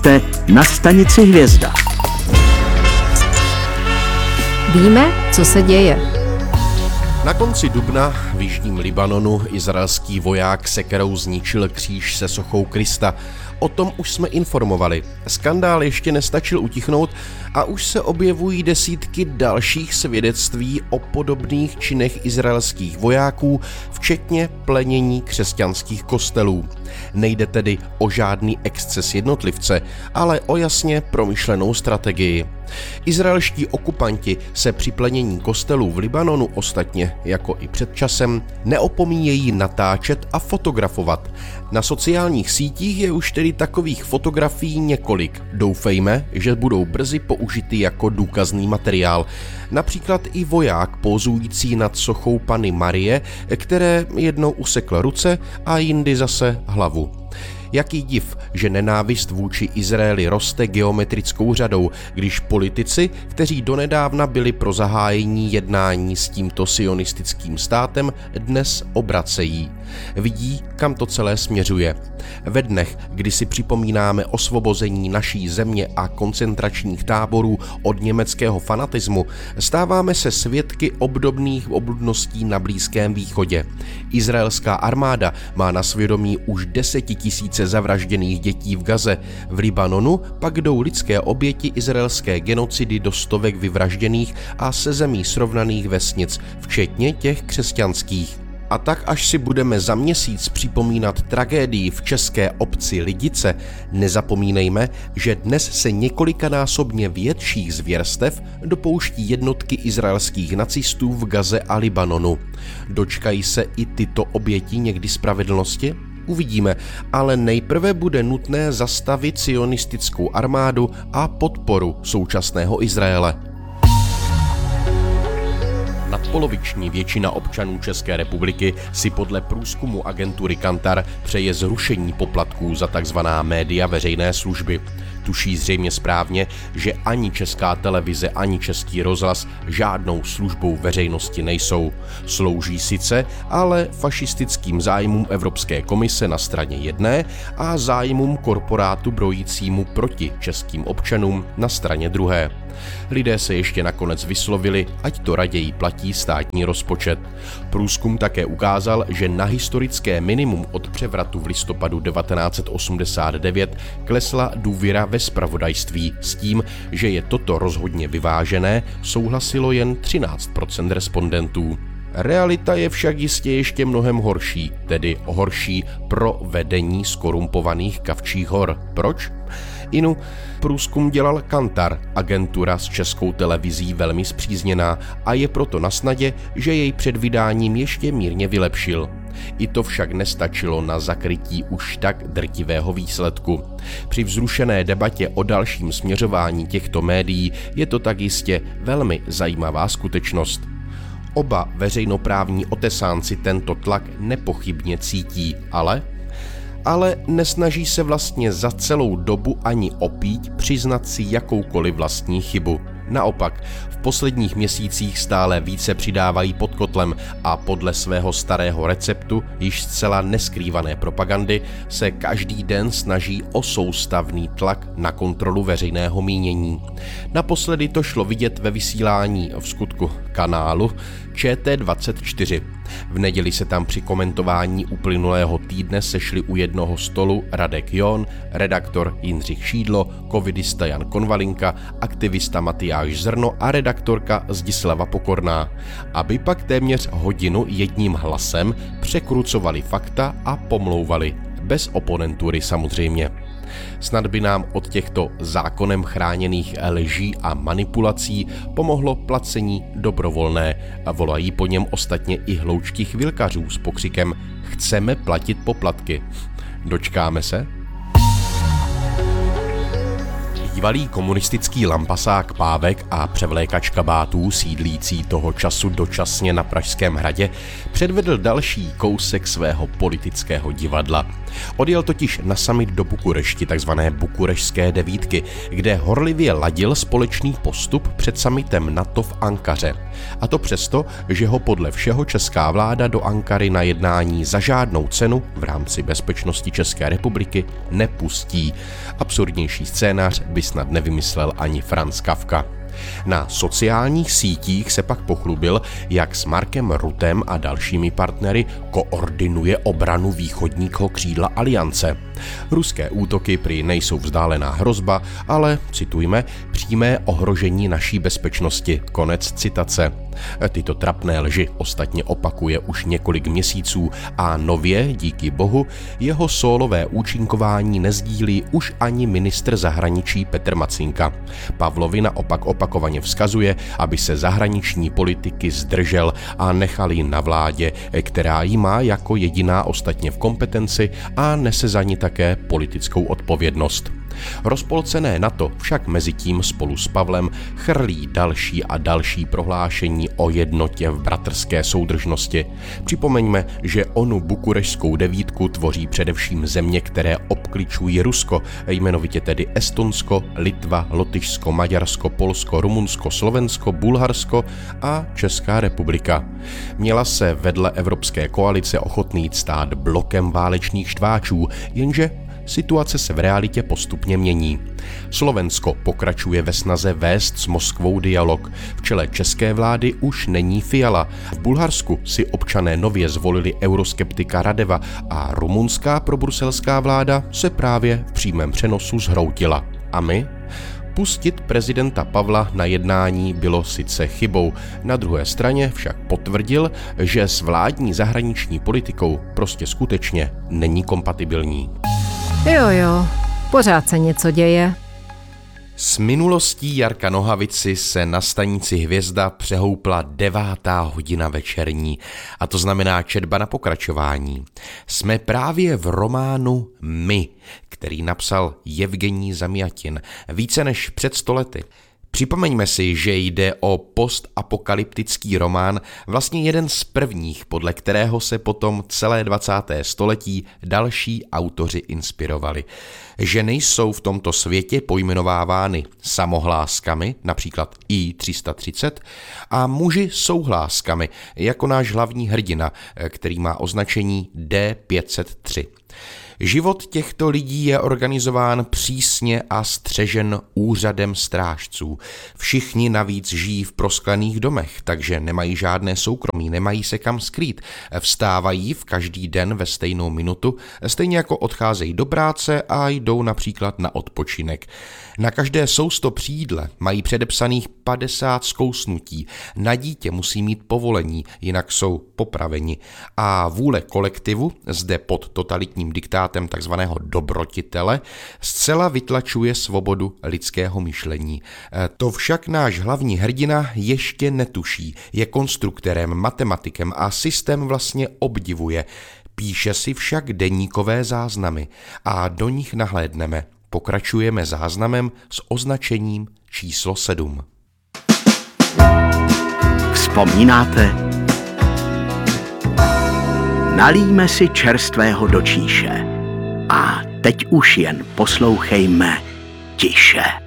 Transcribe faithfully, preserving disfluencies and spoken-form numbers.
Jste na stanici Hvězda. Víme, co se děje. Na konci dubna v jižním Libanonu izraelský voják sekerou zničil kříž se sochou Krista. O tom už jsme informovali. Skandál ještě nestačil utichnout a už se objevují desítky dalších svědectví o podobných činech izraelských vojáků, včetně plenění křesťanských kostelů. Nejde tedy o žádný exces jednotlivce, ale o jasně promyšlenou strategii. Izraelští okupanti se při plenění kostelů v Libanonu ostatně, jako i před časem, neopomíjejí natáčet a fotografovat. Na sociálních sítích je už tedy takových fotografií několik. Doufejme, že budou brzy použity jako důkazný materiál. Například i voják pózující nad sochou Panny Marie, které jednou usekl ruce a jindy zase hlavu. Jaký div, že nenávist vůči Izraeli roste geometrickou řadou, když politici, kteří donedávna byli pro zahájení jednání s tímto sionistickým státem, dnes obracejí. Vidí, kam to celé směřuje. Ve dnech, kdy si připomínáme osvobození naší země a koncentračních táborů od německého fanatismu, stáváme se svědky obdobných obludností na Blízkém východě. Izraelská armáda má na svědomí už desetitisíce zavražděných dětí v Gaze. V Libanonu pak jdou lidské oběti izraelské genocidy do stovek vyvražděných a se zemí srovnaných vesnic, včetně těch křesťanských. A tak až si budeme za měsíc připomínat tragédii v české obci Lidice, nezapomínejme, že dnes se několikanásobně větších zvěrstev dopouští jednotky izraelských nacistů v Gaze a Libanonu. Dočkají se i tyto oběti někdy spravedlnosti? Uvidíme, ale nejprve bude nutné zastavit sionistickou armádu a podporu současného Izraele. Nadpoloviční většina občanů České republiky si podle průzkumu agentury Kantar přeje zrušení poplatků za takzvaná média veřejné služby. Tuší zřejmě správně, že ani Česká televize, ani Český rozhlas žádnou službou veřejnosti nejsou. Slouží sice, ale fašistickým zájmům Evropské komise na straně jedné a zájmům korporátu brojícímu proti českým občanům na straně druhé. Lidé se ještě nakonec vyslovili, ať to raději platí státní rozpočet. Průzkum také ukázal, že na historické minimum od převratu v listopadu devatenáct set osmdesát devět klesla důvěra ve zpravodajství. S tím, že je toto rozhodně vyvážené, souhlasilo jen třináct procent respondentů. Realita je však jistě ještě mnohem horší, tedy horší pro vedení skorumpovaných Kavčích hor. Proč? Inu, průzkum dělal Kantar, agentura s Českou televizí velmi spřízněná, a je proto na snadě, že jej před vydáním ještě mírně vylepšil. I to však nestačilo na zakrytí už tak drtivého výsledku. Při vzrušené debatě o dalším směřování těchto médií je to tak jistě velmi zajímavá skutečnost. Oba veřejnoprávní otesánci tento tlak nepochybně cítí, ale... ale nesnaží se vlastně za celou dobu ani opít přiznat si jakoukoliv vlastní chybu. Naopak, v posledních měsících stále více přidávají pod kotlem a podle svého starého receptu, již zcela neskrývané propagandy, se každý den snaží o soustavný tlak na kontrolu veřejného mínění. Naposledy to šlo vidět ve vysílání v skutku kanálu Č T dvacet čtyři. V neděli se tam při komentování uplynulého týdne sešli u jednoho stolu Radek John, redaktor Jindřich Šídlo, covidista Jan Konvalinka, aktivista Matyáš Zrno a redaktorka Zdislava Pokorná, aby pak téměř hodinu jedním hlasem překrucovali fakta a pomlouvali. Bez oponentury samozřejmě. Snad by nám od těchto zákonem chráněných lží a manipulací pomohlo placení dobrovolné a volají po něm ostatně i hloučky chvilkařů s pokřikem "Chceme platit poplatky". Dočkáme se? Bývalý komunistický lampasák Pávek a převlékač kabátů sídlící toho času dočasně na Pražském hradě předvedl další kousek svého politického divadla. Odjel totiž na summit do Bukurešti, takzvané Bukurešské devítky, kde horlivě ladil společný postup před summitem NATO v Ankaře. A to přesto, že ho podle všeho česká vláda do Ankary na jednání za žádnou cenu v rámci bezpečnosti České republiky nepustí. Absurdnější scénář by snad nevymyslel ani Franz Kafka. Na sociálních sítích se pak pochlubil, jak s Markem Ruttem a dalšími partnery koordinuje obranu východního křídla aliance. Ruské útoky prý nejsou vzdálená hrozba, ale, citujme, přímé ohrožení naší bezpečnosti. Konec citace. Tyto trapné lži ostatně opakuje už několik měsíců a nově, díky bohu, jeho sólové účinkování nezdílí už ani ministr zahraničí Petr Macinka. Pavlovi naopak opakovaně vzkazuje, aby se zahraniční politiky zdržel a nechal ji na vládě, která ji má jako jediná ostatně v kompetenci a nese za ní také politickou odpovědnost. Rozpolcené NATO však mezitím spolu s Pavlem chrlí další a další prohlášení o jednotě v bratrské soudržnosti. Připomeňme, že onu bukureštskou devítku tvoří především země, které obkličují Rusko, jmenovitě tedy Estonsko, Litva, Lotyšsko, Maďarsko, Polsko, Rumunsko, Slovensko, Bulharsko a Česká republika. Měla se vedle Evropské koalice ochotný stát blokem válečných štváčů, jenže situace se v realitě postupně mění. Slovensko pokračuje ve snaze vést s Moskvou dialog. V čele české vlády už není Fiala. V Bulharsku si občané nově zvolili euroskeptika Radeva a rumunská probruselská vláda se právě v přímém přenosu zhroutila. A my? Pustit prezidenta Pavla na jednání bylo sice chybou, na druhé straně však potvrdil, že s vládní zahraniční politikou prostě skutečně není kompatibilní. Jo, jo, pořád se něco děje. S minulostí Jarka Nohavici se na stanici Hvězda přehoupla devátá hodina večerní, a to znamená četba na pokračování. Jsme právě v románu My, který napsal Jevgenij Zamjatin více než před sto lety. Připomeňme si, že jde o postapokalyptický román, vlastně jeden z prvních, podle kterého se potom celé dvacáté století další autoři inspirovali. Ženy jsou v tomto světě pojmenovávány samohláskami, například I tři sta třicet, a muži souhláskami, jako náš hlavní hrdina, který má označení D pět set tři. Život těchto lidí je organizován přísně a střežen úřadem strážců. Všichni navíc žijí v prosklených domech, takže nemají žádné soukromí, nemají se kam skrýt. Vstávají v každý den ve stejnou minutu, stejně jako odcházejí do práce a jdou například na odpočinek. Na každé sousto při jídle mají předepsaných padesát zkousnutí. Na dítě musí mít povolení, jinak jsou popraveni. A vůle kolektivu, zde pod totalitním diktátem takzvaného dobrotitele, zcela vytlačuje svobodu lidského myšlení. To však náš hlavní hrdina ještě netuší. Je konstruktérem, matematikem a systém vlastně obdivuje. Píše si však deníkové záznamy a do nich nahlédneme. Pokračujeme záznamem s označením číslo sedm. Vzpomínáte? Nalijme si čerstvého do číše. A teď už jen poslouchejme tiše.